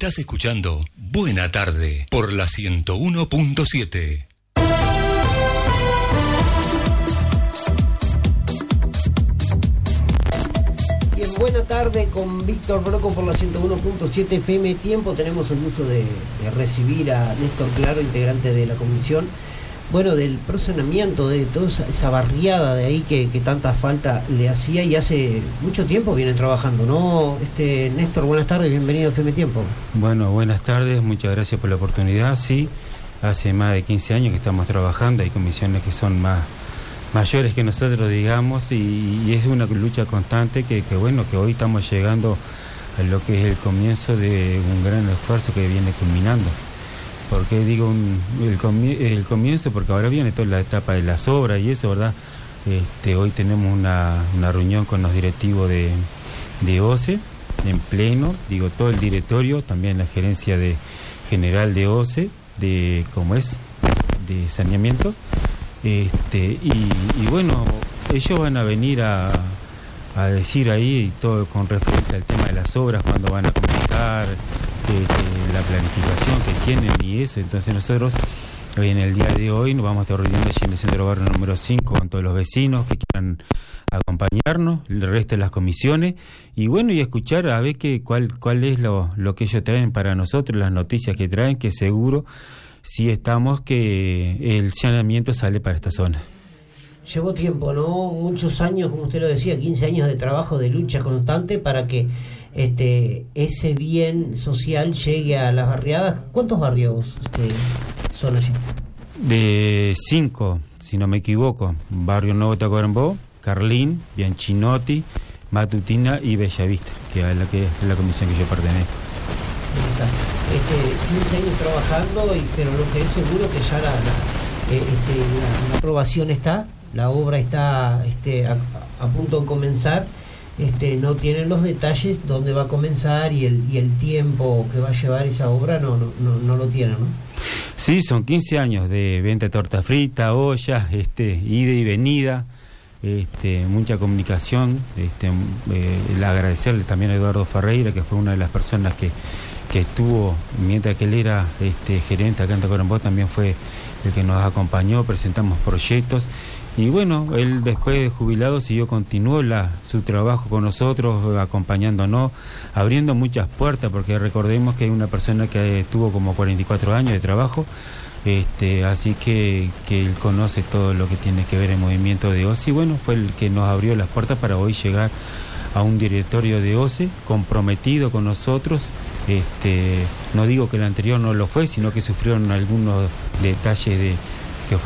Estás escuchando Buena Tarde por la 101.7. Bien, buena tarde con Víctor Broco por la 101.7 FM Tiempo. Tenemos el gusto de recibir a Néstor Claro, integrante de la comisión, bueno, del procesamiento de toda esa barriada de ahí que tanta falta le hacía, y hace mucho tiempo vienen trabajando, ¿no? Néstor, buenas tardes, bienvenido a FM Tiempo. Bueno, buenas tardes, muchas gracias por la oportunidad. Sí, hace más de 15 años que estamos trabajando, hay comisiones que son mayores que nosotros, digamos, y es una lucha constante que hoy estamos llegando a lo que es el comienzo de un gran esfuerzo que viene culminando. ¿Por qué digo el comienzo? Porque ahora viene toda la etapa de las obras y eso, ¿verdad? Hoy tenemos una reunión con los directivos de OCE en pleno, digo, todo el directorio, también la gerencia general de OCE, de saneamiento. Y bueno, ellos van a venir a decir ahí todo con referente al tema de las obras, cuándo van a comenzar, la planificación que tienen y eso. Entonces nosotros en el día de hoy nos vamos a estar reuniendo allí en el centro barrio número 5 con todos los vecinos que quieran acompañarnos, el resto de las comisiones, y bueno, y escuchar a ver cuál es lo que ellos traen para nosotros, las noticias que traen, que seguro sí estamos que el saneamiento sale para esta zona. Llevó tiempo, ¿no? Muchos años, como usted lo decía, 15 años de trabajo, de lucha constante para que ese bien social llegue a las barriadas. ¿Cuántos barrios son allí? De 5, si no me equivoco. Barrio Nuevo Tacuarembó, Carlín, Bianchinotti, Matutina y Bellavista, que es la comisión que yo pertenezco. 15 años trabajando, pero lo que es seguro que ya la aprobación está, la obra está a punto de comenzar. No tienen los detalles dónde va a comenzar y el tiempo que va a llevar esa obra no lo tienen, ¿no? Sí, son 15 años de venta de torta frita, ollas, ida y venida, mucha comunicación, agradecerle también a Eduardo Ferreira, que fue una de las personas que estuvo, mientras que él era gerente acá en Tacuarembó, también fue el que nos acompañó, presentamos proyectos, y bueno, él después de jubilado continuó su trabajo con nosotros, acompañándonos, abriendo muchas puertas, porque recordemos que hay una persona que tuvo como 44 años de trabajo, así que él conoce todo lo que tiene que ver el movimiento de OCE, y bueno, fue el que nos abrió las puertas para hoy llegar a un directorio de OCE comprometido con nosotros. No digo que el anterior no lo fue, sino que sufrieron algunos detalles que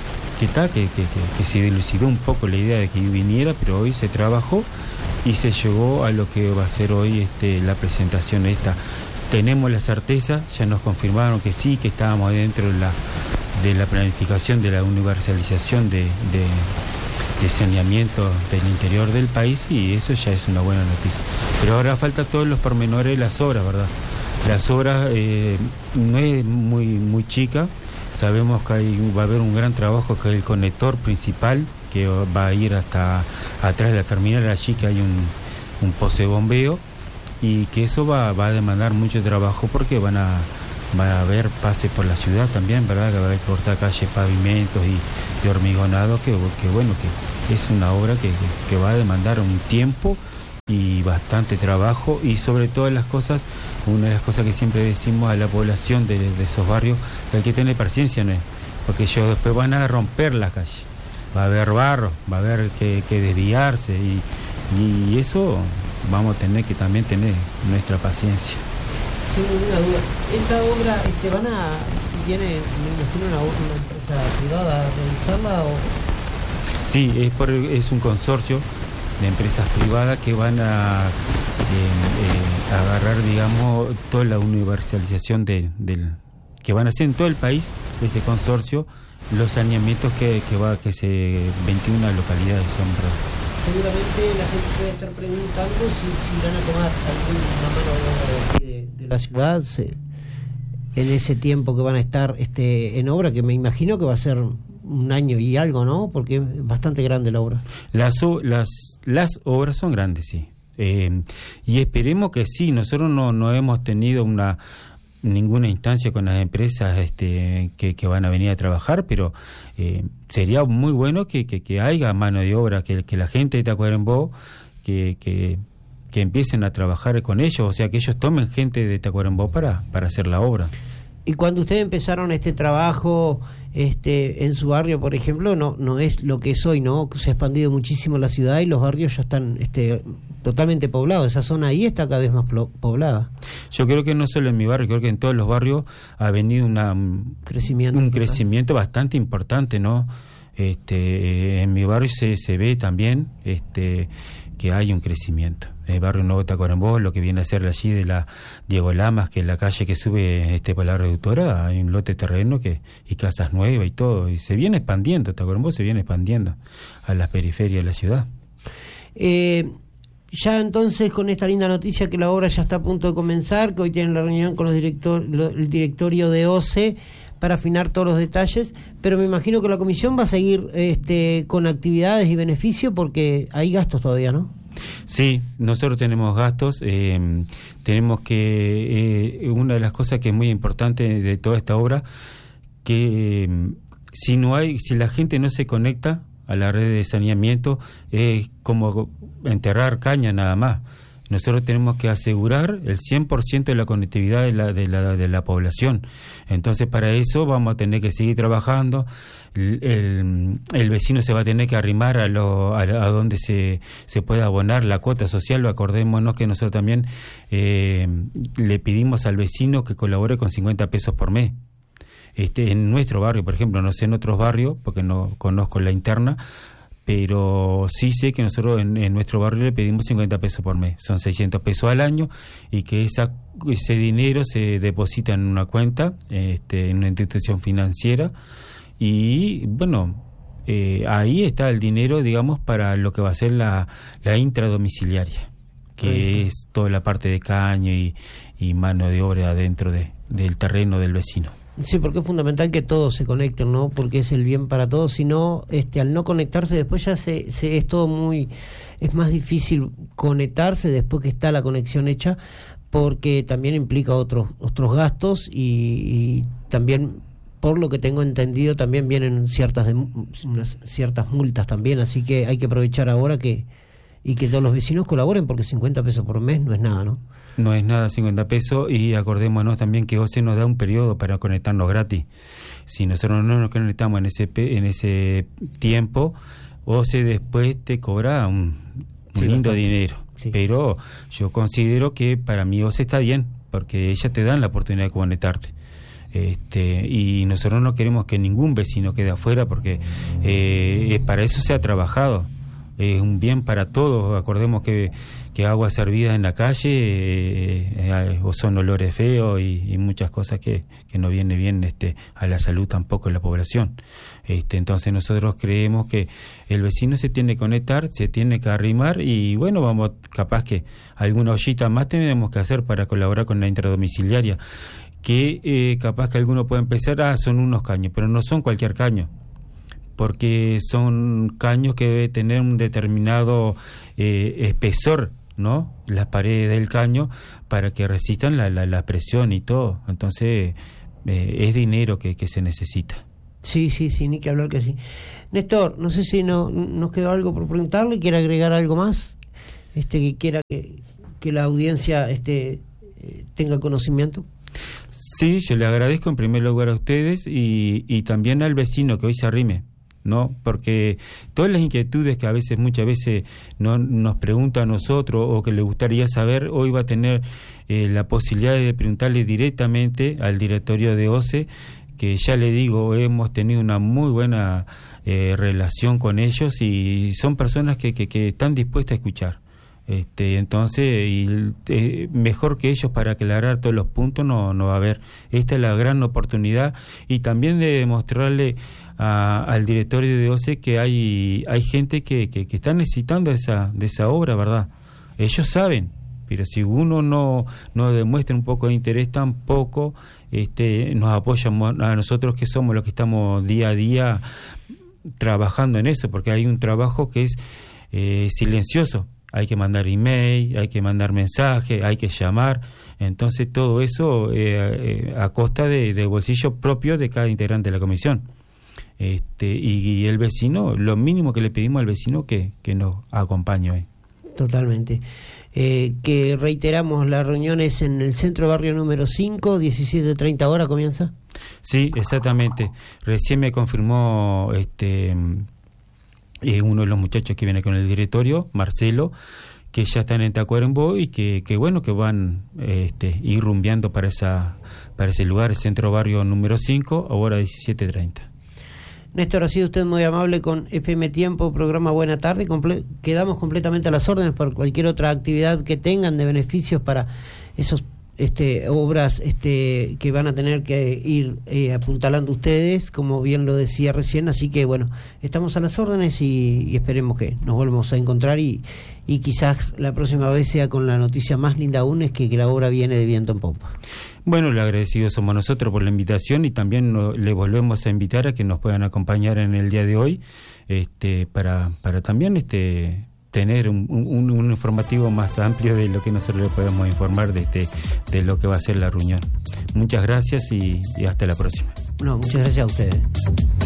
se dilucidó un poco la idea de que viniera, pero hoy se trabajó y se llegó a lo que va a ser hoy la presentación esta. Tenemos la certeza, ya nos confirmaron que sí, que estábamos dentro de la planificación de la universalización de saneamiento del interior del país, y eso ya es una buena noticia. Pero ahora falta todos los pormenores de las obras, ¿verdad? Las obras no es muy chica, sabemos que va a haber un gran trabajo, que es el conector principal, que va a ir hasta atrás de la terminal, allí que hay un pozo de bombeo, y que eso va a demandar mucho trabajo, porque van a haber pases por la ciudad también, ¿verdad? Que va a haber cortar calles, pavimentos y de hormigonado, que es una obra que va a demandar un tiempo y bastante trabajo, y sobre todas las cosas, una de las cosas que siempre decimos a la población de esos barrios, que hay que tener paciencia, ¿no? Porque ellos después van a romper la calle, va a haber barro, va a haber que desviarse, y eso vamos a tener que también tener nuestra paciencia. Sin ninguna duda. Esa obra, ¿tiene, me imagino, una empresa privada a realizarla o...? Sí, es un consorcio de empresas privadas que van a agarrar, digamos, toda la universalización que van a hacer en todo el país, ese consorcio, los saneamientos que 21 localidades son, ¿verdad? Seguramente la gente puede estar preguntando si van a tomar alguna mano de obra de la ciudad en ese tiempo que van a estar en obra, que me imagino que va a ser un año y algo, ¿no? Porque es bastante grande la obra. Las obras son grandes, sí. Y esperemos que sí. Nosotros no hemos tenido ninguna instancia con las empresas que van a venir a trabajar, pero sería muy bueno que haya mano de obra, que la gente de Tacuarembó que empiecen a trabajar con ellos, o sea, que ellos tomen gente de Tacuarembó para hacer la obra. Y cuando ustedes empezaron este trabajo en su barrio, por ejemplo, no es lo que es hoy, ¿no? Se ha expandido muchísimo la ciudad y los barrios ya están totalmente poblados. Esa zona ahí está cada vez más poblada. Yo creo que no solo en mi barrio, creo que en todos los barrios ha venido un crecimiento bastante importante, ¿no? En mi barrio se ve también que hay un crecimiento. El barrio Nuevo Tacuarembó, lo que viene a ser allí de la Diego Lamas, que es la calle que sube por la reductora, hay un lote de terreno y casas nuevas y todo, y se viene expandiendo, Tacuarembó se viene expandiendo a las periferias de la ciudad. Ya entonces, con esta linda noticia que la obra ya está a punto de comenzar, que hoy tienen la reunión con el directorio de OCE para afinar todos los detalles, pero me imagino que la comisión va a seguir con actividades y beneficios porque hay gastos todavía, ¿no? Sí, nosotros tenemos gastos, tenemos que, una de las cosas que es muy importante de toda esta obra, que si la gente no se conecta a la red de saneamiento, es como enterrar caña nada más. Nosotros tenemos que asegurar el 100% de la conectividad de la población. Entonces, para eso vamos a tener que seguir trabajando. El vecino se va a tener que arrimar a donde se pueda abonar la cuota social. Acordémonos que nosotros también le pedimos al vecino que colabore con 50 pesos por mes. En nuestro barrio, por ejemplo, no sé en otros barrios, porque no conozco la interna, pero sí sé que nosotros en nuestro barrio le pedimos 50 pesos por mes, son 600 pesos al año, y que ese dinero se deposita en una cuenta, en una institución financiera, y bueno, ahí está el dinero, digamos, para lo que va a ser la intradomiciliaria, que es toda la parte de caño y mano de obra dentro del terreno del vecino. Sí, porque es fundamental que todos se conecten, ¿no? Porque es el bien para todos. Si no, al no conectarse después ya es todo es más difícil conectarse después que está la conexión hecha, porque también implica otros gastos y también, por lo que tengo entendido, también vienen ciertas multas también, así que hay que aprovechar ahora que todos los vecinos colaboren, porque 50 pesos por mes no es nada, ¿no? No es nada 50 pesos, y acordémonos también que OCE nos da un periodo para conectarnos gratis. Si nosotros no nos conectamos en ese tiempo, OCE después te cobra un lindo dinero. Sí. Pero yo considero que para mí OCE está bien, porque ellas te dan la oportunidad de conectarte. Y nosotros no queremos que ningún vecino quede afuera, porque para eso se ha trabajado. Es un bien para todos. Acordemos que agua servida en la calle o son olores feos y muchas cosas que no viene bien a la salud tampoco de la población. Entonces nosotros creemos que el vecino se tiene que conectar, se tiene que arrimar, y bueno, vamos, capaz que alguna ollita más tenemos que hacer para colaborar con la intradomiciliaria, que capaz que alguno puede empezar, son unos caños, pero no son cualquier caño, porque son caños que debe tener un determinado espesor, ¿no? Las paredes del caño, para que resistan la presión y todo. Entonces es dinero que se necesita. Sí, ni que hablar que sí. Néstor, no sé si nos quedó algo por preguntarle, ¿quiere agregar algo más? Que quiera que la audiencia tenga conocimiento. Sí, yo le agradezco en primer lugar a ustedes y también al vecino que hoy se arrime, ¿no? Porque todas las inquietudes que muchas veces no nos pregunta a nosotros o que le gustaría saber, hoy va a tener la posibilidad de preguntarle directamente al directorio de OCE, que ya le digo, hemos tenido una muy buena relación con ellos, y son personas que están dispuestas a escuchar. Entonces, mejor que ellos para aclarar todos los puntos no va a haber. Esta es la gran oportunidad, y también de demostrarle al directorio de OCE que hay gente que está necesitando de esa obra, ¿verdad? Ellos saben, pero si uno no demuestra un poco de interés, tampoco nos apoyan a nosotros, que somos los que estamos día a día trabajando en eso, porque hay un trabajo que es silencioso, hay que mandar email, hay que mandar mensaje, hay que llamar. Entonces todo eso a costa de bolsillo propio de cada integrante de la comisión. Y el vecino, lo mínimo que le pedimos al vecino que nos acompañe hoy. Totalmente. Que reiteramos, las reuniones en el centro barrio número 5, 17:30 horas comienza. Sí, exactamente. Recién me confirmó uno de los muchachos que viene con el directorio, Marcelo, que ya están en Tacuarembó y que bueno, que van ir rumbeando para ese lugar, el centro barrio número 5, ahora 17:30. Néstor, ha sido usted muy amable con FM Tiempo, programa Buena Tarde. Quedamos completamente a las órdenes por cualquier otra actividad que tengan de beneficios para esos obras que van a tener que ir apuntalando ustedes, como bien lo decía recién. Así que bueno, estamos a las órdenes y esperemos que nos volvamos a encontrar y quizás la próxima vez sea con la noticia más linda aún, es que la obra viene de viento en popa. Bueno, le agradecidos somos nosotros por la invitación y también le volvemos a invitar a que nos puedan acompañar en el día de hoy para también tener un informativo más amplio de lo que nosotros le podemos informar de lo que va a ser la reunión. Muchas gracias y hasta la próxima. No, muchas gracias a ustedes.